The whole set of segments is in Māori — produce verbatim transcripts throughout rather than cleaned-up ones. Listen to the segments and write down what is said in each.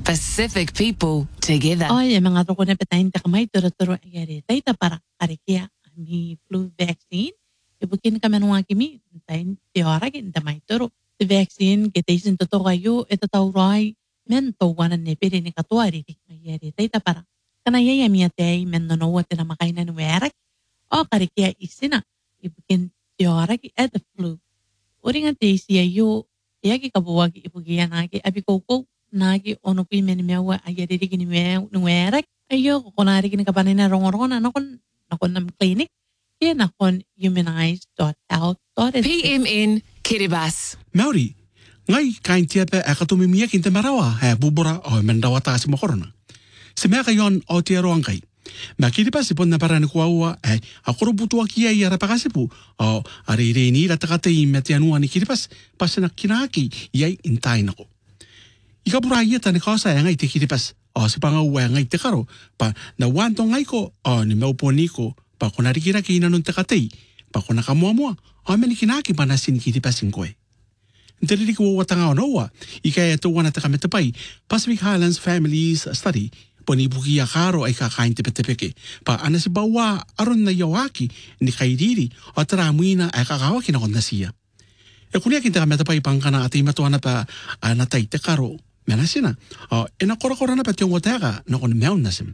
Pacific people together. Ay, mga toko na patayin ta kamay turo-turo ayari. Tayo para karikia mi flu vaccine. Ibukin kami nung kimi. Tayo tiara kin tamay turo. The vaccine kitaisin toto kayo ito tawray men tawanan ni pili ni katuari ayari. Tayo para kanaya yamiyatay men nonowa tina makainan werak. O karikia isina. Ibukin tiara ki at the flu. Uri nga tayo siya yu yagi kabuwag ibugiyan nagi abi koko nagi ono kui meni mewa ayari digini mewa nuerak ayo konari gini kapanin na rongorongan nakon nakon nam clinic kaya nakon humanize dot health dot s g. P M N Kiribati. Maori, ngai kain tiapa e katumimia kinta marawa he bubura o mendawa ta si mokorona. Se mea kayon o tiaro angkai. Ma Kiribati pon na parani kuaua e akoro butua kia i arapakasipu o areire ni la takate i metianua ni Kiribati pasena kinaki iai intai nako. Ika pura ia tani kausa e ngai te Kiribati o se panga ua e ngai te karo pa na wanto ngai ko o ni meuponi ko pa kona rikira ki ina nun te katei pa kona ka mua mua o meni kinaki pa nasin Kiribati nkoe. Nteriri ko watanga o noa ika e to wana te kametapai Pacific Highlands Families Study poni buki a karo ai ka kain te petepeke pa ana si bawa aron na yawaki ni kairiri o tara muina ai ka kawaki na kona siya. E kunia kinta kametapai pangkana ati matuana pa anatai te karo menasina, o ena kora-kora na pati yung watega na kung meon nasim.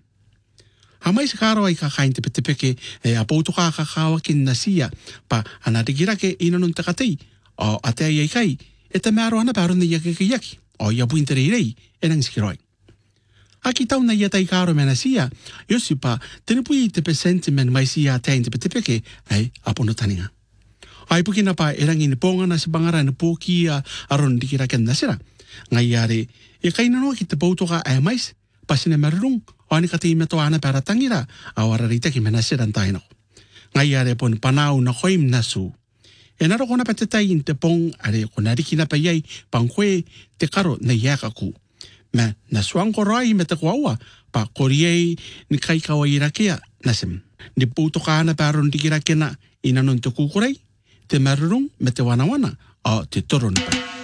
Hamay si karo ay kakain tipitipike e apoto ka kakawakin na siya pa anadigira ke inanong takatay o ate ay ay kay ete meron na pero na yaki-yaki o yabuin tere-irey enang sikiroy. Akitaw na yatay karo menasiya yosi pa tinipuy tipe sentiment may siya tayo tipitipike ay apunutan nga. Ay pukin na pa ilang inipongan na si bangaran na puki aron dikirakan na sila. Ngayari, ikay na no kita pauto ka ay mais, pasina marunong, o ni katime to ana para tangira, awararita ki menasiran tayo nako. Ngayari pon panaw na koim nasu. E naro ko na patatayin te pong, ari ko nariki na payay, pangkwe, te karo na yakaku. Ma, nasuang ko rai metakwawa, pa koryay ni kay kawairakea, nasim. Ni pauto ka na paron dikirakin na inanon te kukuray, te marunong, metewana-wana, o te toron pa.